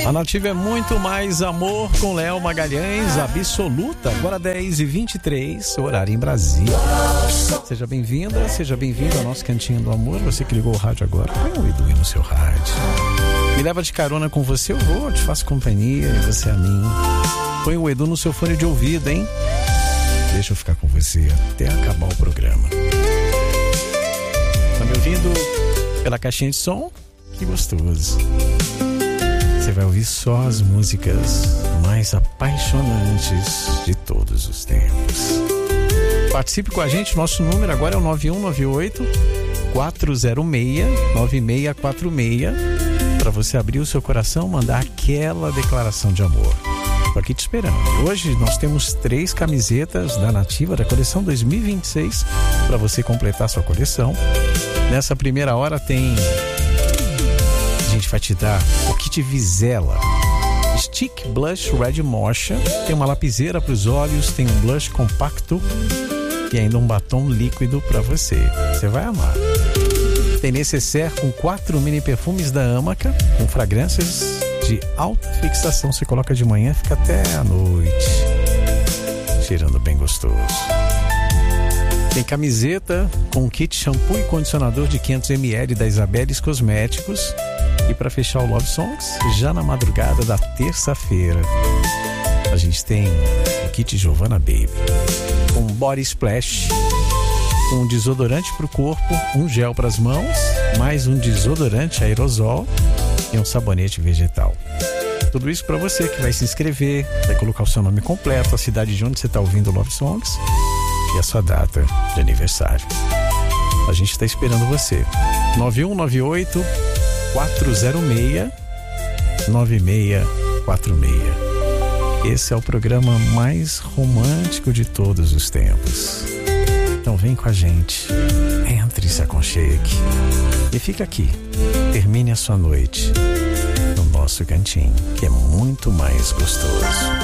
A Nativa é muito mais amor com Léo Magalhães, absoluta. Agora 10h23, horário em Brasília. Seja bem-vinda, seja bem-vindo ao nosso Cantinho do Amor. Você que ligou o rádio agora, põe o Edu aí no seu rádio. Me leva de carona com você, eu vou, te faço companhia e você a mim. Põe o Edu no seu fone de ouvido, hein? Deixa eu ficar com você até acabar o programa. Tá me ouvindo pela caixinha de som? Que gostoso. Você vai ouvir só as músicas mais apaixonantes de todos os tempos. Participe com a gente, nosso número agora é o 9198-406-9646, para você abrir o seu coração, mandar aquela declaração de amor. Estou aqui te esperando. Hoje nós temos 3 camisetas da Nativa, da coleção 2026, para você completar sua coleção. Nessa primeira hora tem... A gente vai te dar o kit Vizela Stick Blush Red Mocha. Tem uma lapiseira para os olhos, tem um blush compacto e ainda um batom líquido para você. Você vai amar. Tem necessaire com 4 mini perfumes da Amaca, com fragrâncias de alta fixação. Você coloca de manhã, fica até a noite cheirando bem gostoso. Tem camiseta com kit shampoo e condicionador de 500ml da Isabeles Cosméticos. E para fechar o Love Songs, já na madrugada da terça-feira, a gente tem o kit Giovanna Baby, um body splash, um desodorante para o corpo, um gel para as mãos, mais um desodorante aerosol e um sabonete vegetal. Tudo isso para você que vai se inscrever, vai colocar o seu nome completo, a cidade de onde você está ouvindo o Love Songs e a sua data de aniversário. A gente está esperando você. 9198-406-9646. Esse é o programa mais romântico de todos os tempos. Então vem com a gente, entre e se aconchegue. E fica aqui, termine a sua noite no nosso cantinho, que é muito mais gostoso.